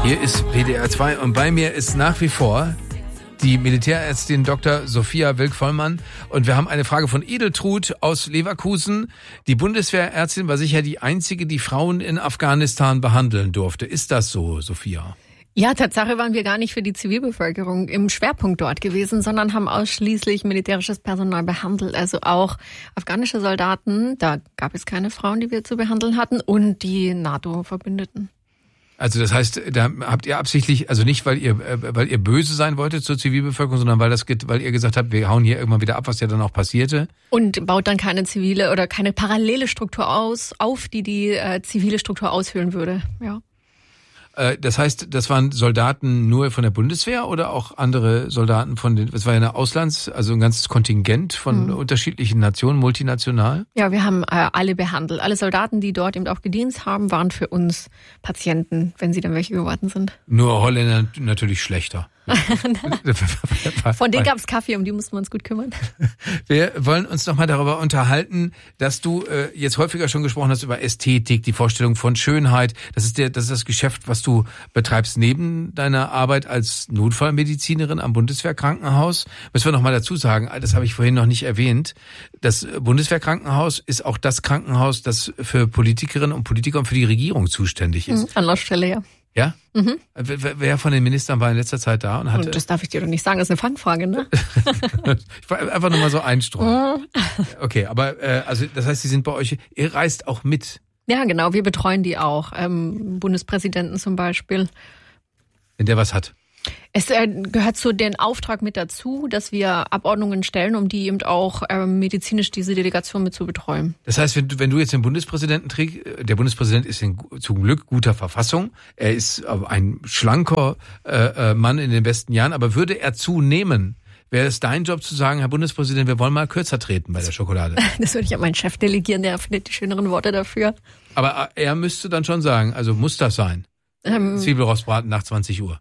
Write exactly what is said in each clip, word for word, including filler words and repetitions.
Hier ist W D R zwei und bei mir ist nach wie vor die Militärärztin Doktor Sophia Wilk-Vollmann. Und wir haben eine Frage von Edeltrud aus Leverkusen. Die Bundeswehrärztin war sicher die einzige, die Frauen in Afghanistan behandeln durfte. Ist das so, Sophia? Ja, Tatsache waren wir gar nicht für die Zivilbevölkerung im Schwerpunkt dort gewesen, sondern haben ausschließlich militärisches Personal behandelt. Also auch afghanische Soldaten, da gab es keine Frauen, die wir zu behandeln hatten, und die NATO-Verbündeten. Also das heißt, da habt ihr absichtlich, also nicht, weil ihr weil ihr böse sein wolltet zur Zivilbevölkerung, sondern weil das weil ihr gesagt habt, wir hauen hier irgendwann wieder ab, was ja dann auch passierte. Und baut dann keine zivile oder keine parallele Struktur aus, auf, die die äh, zivile Struktur aushöhlen würde. Ja. Das heißt, das waren Soldaten nur von der Bundeswehr oder auch andere Soldaten von den, es war ja eine Auslands-, also ein ganzes Kontingent von mhm. unterschiedlichen Nationen, multinational? Ja, wir haben äh, alle behandelt. Alle Soldaten, die dort eben auch gedient haben, waren für uns Patienten, wenn sie dann welche geworden sind. Nur Holländer natürlich schlechter. Von denen gab es Kaffee, um die mussten wir uns gut kümmern. Wir wollen uns nochmal darüber unterhalten, dass du äh, jetzt häufiger schon gesprochen hast über Ästhetik, die Vorstellung von Schönheit. Das ist der, das ist das Geschäft, was du betreibst neben deiner Arbeit als Notfallmedizinerin am Bundeswehrkrankenhaus. Müssen wir nochmal dazu sagen, das habe ich vorhin noch nicht erwähnt. Das Bundeswehrkrankenhaus ist auch das Krankenhaus, das für Politikerinnen und Politiker und für die Regierung zuständig ist. Mhm, an der Stelle, ja. Ja? Mhm. Wer von den Ministern war in letzter Zeit da? Und hatte das darf ich dir doch nicht sagen, das ist eine Fangfrage, ne? Ich war einfach nur mal so einstreuen. Okay, aber äh, also das heißt, Sie sind bei euch, ihr reist auch mit? Ja, genau, wir betreuen die auch. Ähm, Bundespräsidenten zum Beispiel. Wenn der was hat? Es äh, gehört zu den Auftrag mit dazu, dass wir Abordnungen stellen, um die eben auch ähm, medizinisch diese Delegation mit zu betreuen. Das heißt, wenn du, wenn du jetzt den Bundespräsidenten trägst, der Bundespräsident ist in zum Glück guter Verfassung, er ist ein schlanker äh, Mann in den besten Jahren, aber würde er zunehmen, wäre es dein Job zu sagen, Herr Bundespräsident, wir wollen mal kürzer treten bei der Schokolade? Das würde ich an meinen Chef delegieren, der findet die schöneren Worte dafür. Aber er müsste dann schon sagen, also muss das sein? Ähm, Zwiebelrostbraten nach zwanzig Uhr.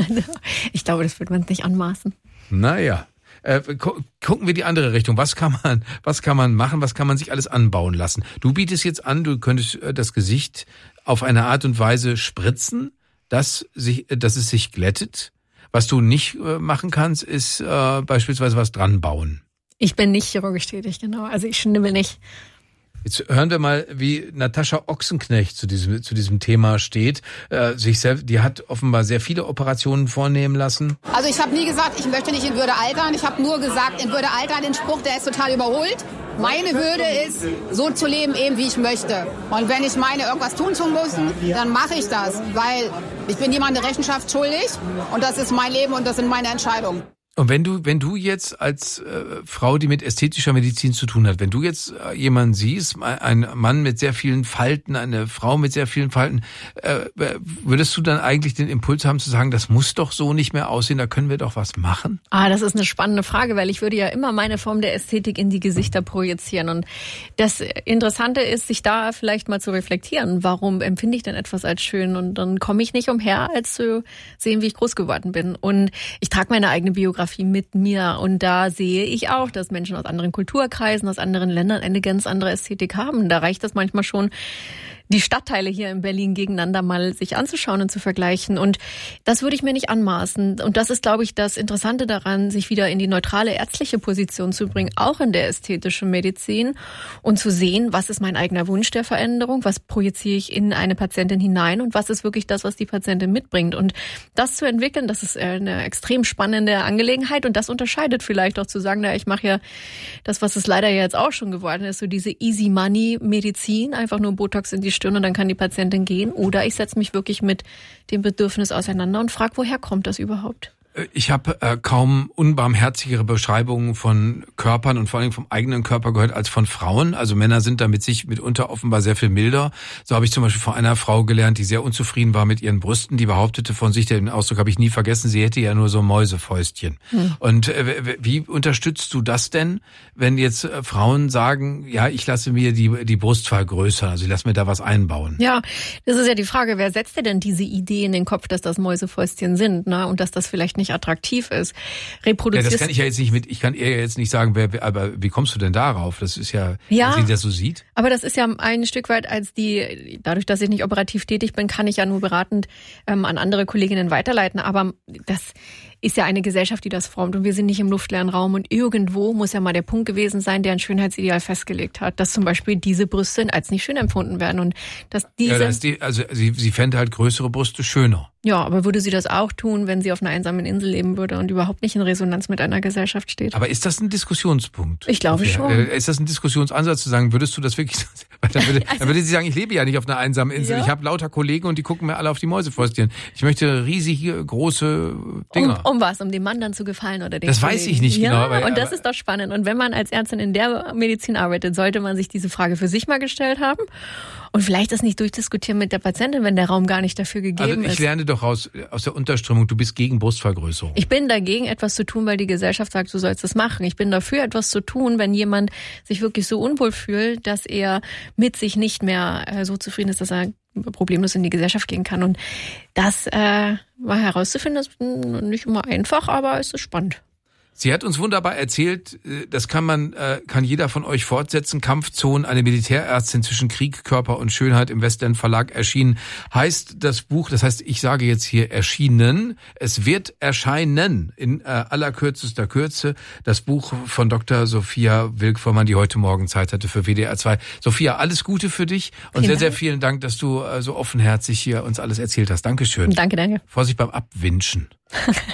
Ich glaube, das würde man nicht anmaßen. Naja, äh, gu- gucken wir die andere Richtung. Was kann man, was kann man machen? Was kann man sich alles anbauen lassen? Du bietest jetzt an, du könntest äh, das Gesicht auf eine Art und Weise spritzen, dass sich, dass es sich glättet. Was du nicht äh, machen kannst, ist äh, beispielsweise was dran bauen. Ich bin nicht chirurgisch tätig, genau. Also ich schnibbel nicht. Jetzt hören wir mal, wie Natascha Ochsenknecht zu diesem zu diesem Thema steht. Äh, sich selbst, die hat offenbar sehr viele Operationen vornehmen lassen. Also ich habe nie gesagt, ich möchte nicht in Würde altern. Ich habe nur gesagt, in Würde altern, den Spruch, der ist total überholt. Meine Würde ist, so zu leben, eben wie ich möchte. Und wenn ich meine, irgendwas tun zu müssen, dann mache ich das, weil ich bin jemandem Rechenschaft schuldig und das ist mein Leben und das sind meine Entscheidungen. Und wenn du, wenn du jetzt als äh, Frau, die mit ästhetischer Medizin zu tun hat, wenn du jetzt äh, jemanden siehst, ein Mann mit sehr vielen Falten, eine Frau mit sehr vielen Falten, äh, würdest du dann eigentlich den Impuls haben zu sagen, das muss doch so nicht mehr aussehen, da können wir doch was machen? Ah, das ist eine spannende Frage, weil ich würde ja immer meine Form der Ästhetik in die Gesichter projizieren. Und das Interessante ist, sich da vielleicht mal zu reflektieren. Warum empfinde ich denn etwas als schön? Und dann komme ich nicht umher, als zu sehen, wie ich groß geworden bin. Und ich trage meine eigene Biografie mit mir. Und da sehe ich auch, dass Menschen aus anderen Kulturkreisen, aus anderen Ländern eine ganz andere Ästhetik haben. Da reicht es manchmal schon, die Stadtteile hier in Berlin gegeneinander mal sich anzuschauen und zu vergleichen. Und das würde ich mir nicht anmaßen. Und das ist, glaube ich, das Interessante daran, sich wieder in die neutrale ärztliche Position zu bringen, auch in der ästhetischen Medizin und zu sehen, was ist mein eigener Wunsch der Veränderung, was projiziere ich in eine Patientin hinein und was ist wirklich das, was die Patientin mitbringt. Und das zu entwickeln, das ist eine extrem spannende Angelegenheit und das unterscheidet vielleicht auch zu sagen, na, ich mache ja das, was es leider jetzt auch schon geworden ist, so diese Easy-Money-Medizin, einfach nur Botox in die Stirn und dann kann die Patientin gehen. Oder ich setze mich wirklich mit dem Bedürfnis auseinander und frage, woher kommt das überhaupt? Ich habe äh, kaum unbarmherzigere Beschreibungen von Körpern und vor allem vom eigenen Körper gehört als von Frauen. Also Männer sind da mit sich mitunter offenbar sehr viel milder. So habe ich zum Beispiel von einer Frau gelernt, die sehr unzufrieden war mit ihren Brüsten. Die behauptete von sich, den Ausdruck habe ich nie vergessen, sie hätte ja nur so Mäusefäustchen. Hm. Und äh, wie unterstützt du das denn, wenn jetzt äh, Frauen sagen, ja, ich lasse mir die die Brust vergrößern, also ich lasse mir da was einbauen? Ja, das ist ja die Frage, wer setzt dir denn diese Idee in den Kopf, dass das Mäusefäustchen sind, ne? Und dass das vielleicht nicht attraktiv ist. Reproduzierst ja, das kann ich ja jetzt nicht mit, ich kann ihr jetzt nicht sagen, wer, aber wie kommst du denn darauf? Das ist ja, ja, wenn sie das so sieht. Aber das ist ja ein Stück weit als die, dadurch, dass ich nicht operativ tätig bin, kann ich ja nur beratend ähm, an andere Kolleginnen weiterleiten. Aber das ist ja eine Gesellschaft, die das formt und wir sind nicht im luftleeren Raum und irgendwo muss ja mal der Punkt gewesen sein, der ein Schönheitsideal festgelegt hat, dass zum Beispiel diese Brüste als nicht schön empfunden werden und dass diese... Ja, das ist die, also sie, sie fände halt größere Brüste schöner. Ja, aber würde sie das auch tun, wenn sie auf einer einsamen Insel leben würde und überhaupt nicht in Resonanz mit einer Gesellschaft steht? Aber ist das ein Diskussionspunkt? Ich glaube okay. schon. Ist das ein Diskussionsansatz zu sagen, würdest du das wirklich... Dann würde, also, dann würde sie sagen, ich lebe ja nicht auf einer einsamen Insel. Ja. Ich habe lauter Kollegen und die gucken mir alle auf die Mäusefäustchen. Ich möchte riesige, große Dinger. Um, um was? Um dem Mann dann zu gefallen oder den Das Kollegen? weiß ich nicht ja, genau. Aber, und das aber, ist doch spannend. Und wenn man als Ärztin in der Medizin arbeitet, sollte man sich diese Frage für sich mal gestellt haben. Und vielleicht das nicht durchdiskutieren mit der Patientin, wenn der Raum gar nicht dafür gegeben also ich ist. Ich lerne doch raus, aus der Unterströmung, du bist gegen Brustvergrößerung. Ich bin dagegen, etwas zu tun, weil die Gesellschaft sagt, du sollst das machen. Ich bin dafür, etwas zu tun, wenn jemand sich wirklich so unwohl fühlt, dass er mit sich nicht mehr äh, so zufrieden ist, dass er problemlos in die Gesellschaft gehen kann. Und das äh, mal herauszufinden, ist nicht immer einfach, aber es ist spannend. Sie hat uns wunderbar erzählt, das kann man, kann jeder von euch fortsetzen. Kampfzonen, eine Militärärztin zwischen Krieg, Körper und Schönheit im Westend Verlag erschienen. Heißt das Buch, das heißt, ich sage jetzt hier erschienen. Es wird erscheinen in allerkürzester Kürze. Das Buch von Doktor Sophia Wilk-Fuhrmann, die heute Morgen Zeit hatte für W D R zwei. Sophia, alles Gute für dich und sehr, sehr vielen Dank, dass du so offenherzig hier uns alles erzählt hast. Dankeschön. Danke, danke. Vorsicht beim Abwinschen.